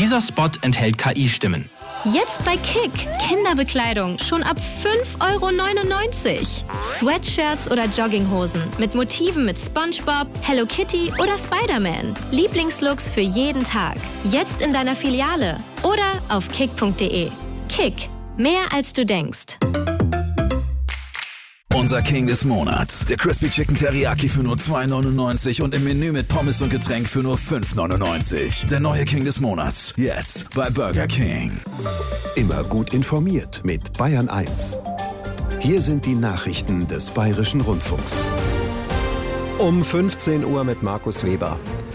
Dieser Spot enthält KI-Stimmen. Jetzt bei Kick. Kinderbekleidung schon ab 5,99 €. Sweatshirts oder Jogginghosen mit Motiven mit SpongeBob, Hello Kitty oder Spider-Man. Lieblingslooks für jeden Tag. Jetzt in deiner Filiale oder auf kick.de. Kick. Mehr als du denkst. Unser King des Monats. Der Crispy Chicken Teriyaki für nur 2,99 und im Menü mit Pommes und Getränk für nur 5,99. Der neue King des Monats. Jetzt bei Burger King. Immer gut informiert mit Bayern 1. Hier sind die Nachrichten des Bayerischen Rundfunks. Um 15 Uhr mit Markus Weber.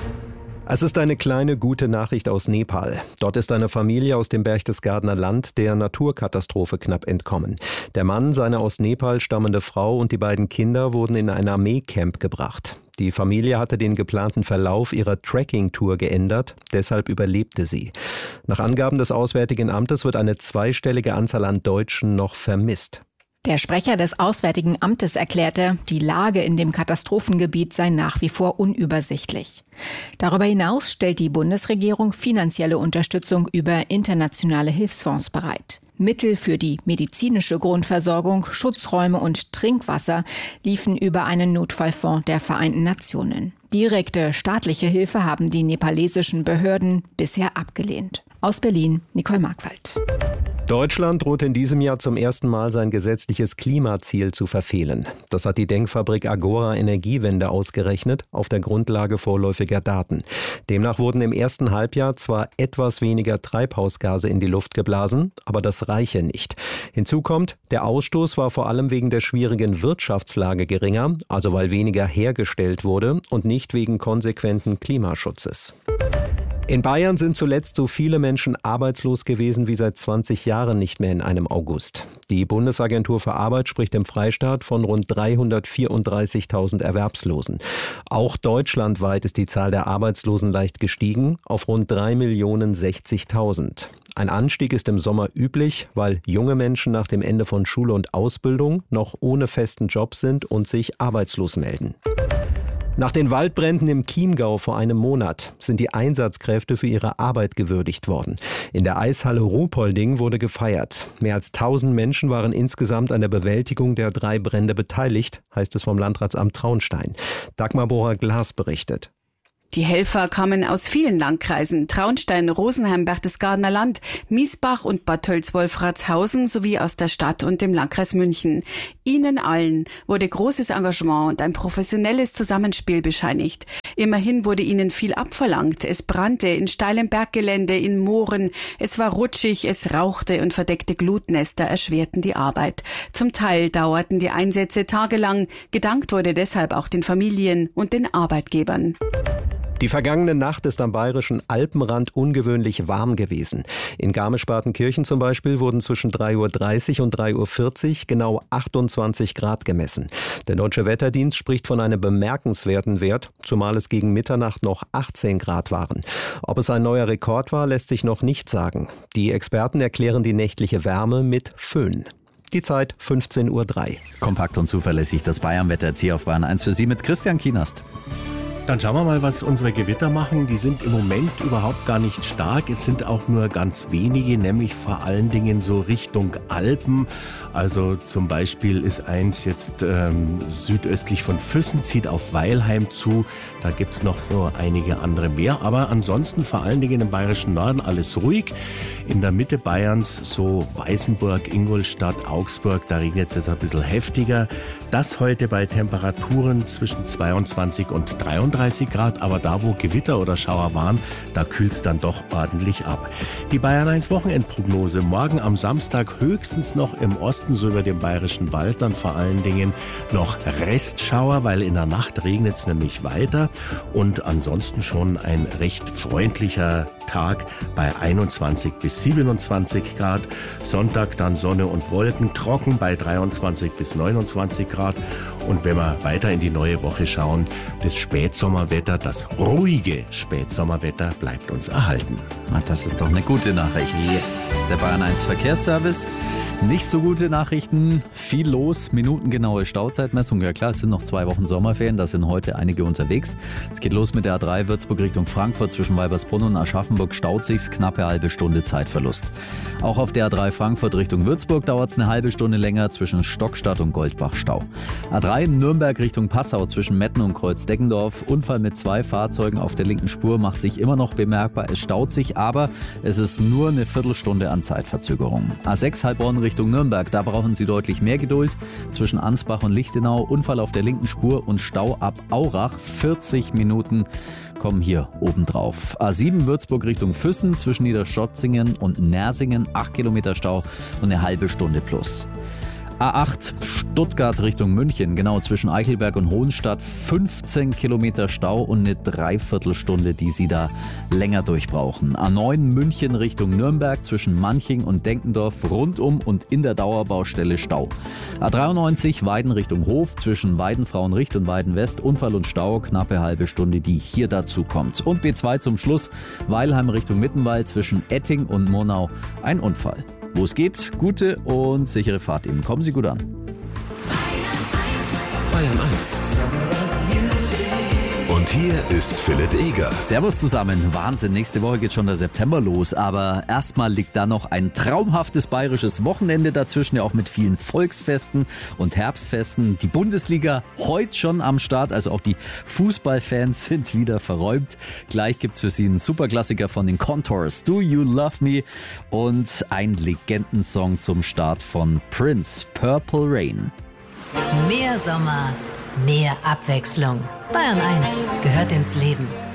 Es ist eine kleine gute Nachricht aus Nepal. Dort ist eine Familie aus dem Berchtesgadener Land der Naturkatastrophe knapp entkommen. Der Mann, seine aus Nepal stammende Frau und die beiden Kinder wurden in ein Armeecamp gebracht. Die Familie hatte den geplanten Verlauf ihrer Trekking-Tour geändert, deshalb überlebte sie. Nach Angaben des Auswärtigen Amtes wird eine zweistellige Anzahl an Deutschen noch vermisst. Der Sprecher des Auswärtigen Amtes erklärte, die Lage in dem Katastrophengebiet sei nach wie vor unübersichtlich. Darüber hinaus stellt die Bundesregierung finanzielle Unterstützung über internationale Hilfsfonds bereit. Mittel für die medizinische Grundversorgung, Schutzräume und Trinkwasser liefen über einen Notfallfonds der Vereinten Nationen. Direkte staatliche Hilfe haben die nepalesischen Behörden bisher abgelehnt. Aus Berlin, Nicole Markwald. Deutschland droht in diesem Jahr zum ersten Mal sein gesetzliches Klimaziel zu verfehlen. Das hat die Denkfabrik Agora Energiewende ausgerechnet, auf der Grundlage vorläufiger Daten. Demnach wurden im ersten Halbjahr zwar etwas weniger Treibhausgase in die Luft geblasen, aber das reiche nicht. Hinzu kommt, der Ausstoß war vor allem wegen der schwierigen Wirtschaftslage geringer, also weil weniger hergestellt wurde und nicht wegen konsequenten Klimaschutzes. In Bayern sind zuletzt so viele Menschen arbeitslos gewesen wie seit 20 Jahren nicht mehr in einem August. Die Bundesagentur für Arbeit spricht im Freistaat von rund 334.000 Erwerbslosen. Auch deutschlandweit ist die Zahl der Arbeitslosen leicht gestiegen auf rund 3.060.000. Ein Anstieg ist im Sommer üblich, weil junge Menschen nach dem Ende von Schule und Ausbildung noch ohne festen Job sind und sich arbeitslos melden. Nach den Waldbränden im Chiemgau vor einem Monat sind die Einsatzkräfte für ihre Arbeit gewürdigt worden. In der Eishalle Ruhpolding wurde gefeiert. Mehr als 1000 Menschen waren insgesamt an der Bewältigung der 3 Brände beteiligt, heißt es vom Landratsamt Traunstein. Dagmar Bohrer-Glas berichtet. Die Helfer kamen aus vielen Landkreisen, Traunstein, Rosenheim, Berchtesgadener Land, Miesbach und Bad Tölz-Wolfratshausen sowie aus der Stadt und dem Landkreis München. Ihnen allen wurde großes Engagement und ein professionelles Zusammenspiel bescheinigt. Immerhin wurde ihnen viel abverlangt. Es brannte in steilem Berggelände, in Mooren. Es war rutschig, es rauchte und verdeckte Glutnester erschwerten die Arbeit. Zum Teil dauerten die Einsätze tagelang. Gedankt wurde deshalb auch den Familien und den Arbeitgebern. Die vergangene Nacht ist am bayerischen Alpenrand ungewöhnlich warm gewesen. In Garmisch-Partenkirchen zum Beispiel wurden zwischen 3.30 Uhr und 3.40 Uhr genau 28 Grad gemessen. Der Deutsche Wetterdienst spricht von einem bemerkenswerten Wert, zumal es gegen Mitternacht noch 18 Grad waren. Ob es ein neuer Rekord war, lässt sich noch nicht sagen. Die Experten erklären die nächtliche Wärme mit Föhn. Die Zeit 15.03 Uhr. Kompakt und zuverlässig das Bayern-Wetter jetzt hier auf Bayern 1 für Sie mit Christian Kienast. Dann schauen wir mal, was unsere Gewitter machen. Die sind im Moment überhaupt gar nicht stark. Es sind auch nur ganz wenige, nämlich vor allen Dingen so Richtung Alpen. Also zum Beispiel ist eins jetzt südöstlich von Füssen, zieht auf Weilheim zu. Da gibt's noch so einige andere mehr. Aber ansonsten vor allen Dingen im bayerischen Norden alles ruhig. In der Mitte Bayerns so Weißenburg, Ingolstadt, Augsburg, da regnet es jetzt ein bisschen heftiger. Das heute bei Temperaturen zwischen 22 und 33 Grad. Aber da, wo Gewitter oder Schauer waren, da kühlt es dann doch ordentlich ab. Die Bayern 1 Wochenendprognose. Morgen am Samstag höchstens noch im Osten, so über dem Bayerischen Wald, dann vor allen Dingen noch Restschauer, weil in der Nacht regnet es nämlich weiter. Und ansonsten schon ein recht freundlicher Tag bei 21 bis 27 Grad. Sonntag dann Sonne und Wolken, trocken bei 23 bis 29 Grad. Und wenn wir weiter in die neue Woche schauen, das Spätsommerwetter, das ruhige Spätsommerwetter bleibt uns erhalten. Ach, das ist doch eine gute Nachricht. Yes. Der Bayern 1 Verkehrsservice. Nicht so gute Nachrichten, viel los, minutengenaue Stauzeitmessung. Ja klar, es sind noch 2 Wochen Sommerferien, da sind heute einige unterwegs. Es geht los mit der A3 Würzburg Richtung Frankfurt zwischen Weibersbrunn und Aschaffenburg. Offenburg staut sich's, knappe halbe Stunde Zeitverlust. Auch auf der A3 Frankfurt Richtung Würzburg dauert es eine halbe Stunde länger, zwischen Stockstadt und Goldbach Stau. A3 Nürnberg Richtung Passau zwischen Metten und Kreuz-Deggendorf. Unfall mit 2 Fahrzeugen auf der linken Spur macht sich immer noch bemerkbar. Es staut sich, aber es ist nur eine Viertelstunde an Zeitverzögerung. A6 Heilbronn Richtung Nürnberg, da brauchen Sie deutlich mehr Geduld. Zwischen Ansbach und Lichtenau Unfall auf der linken Spur und Stau ab Aurach. 40 Minuten kommen hier obendrauf. A7 Würzburg Richtung Füssen zwischen Niederstotzingen und Nersingen 8 Kilometer Stau und eine halbe Stunde plus. A8 Stuttgart Richtung München, genau zwischen Eichelberg und Hohenstadt 15 Kilometer Stau und eine Dreiviertelstunde, die Sie da länger durchbrauchen. A9 München Richtung Nürnberg zwischen Manching und Denkendorf rundum und in der Dauerbaustelle Stau. A93 Weiden Richtung Hof zwischen Weidenfrauenricht und Weidenwest Unfall und Stau, knappe halbe Stunde, die hier dazu kommt. Und B2 zum Schluss Weilheim Richtung Mittenwald zwischen Etting und Murnau ein Unfall. Wo es geht, gute und sichere Fahrt Ihnen. Kommen Sie gut an. Bayern 1. Und hier ist Philipp Eger. Servus zusammen. Wahnsinn, nächste Woche geht schon der September los. Aber erstmal liegt da noch ein traumhaftes bayerisches Wochenende dazwischen, ja auch mit vielen Volksfesten und Herbstfesten. Die Bundesliga heute schon am Start, also auch die Fußballfans sind wieder verräumt. Gleich gibt's für Sie einen Superklassiker von den Contours, Do You Love Me? Und ein Legendensong zum Start von Prince, Purple Rain. Mehr Sommer, mehr Abwechslung. Bayern 1 gehört ins Leben.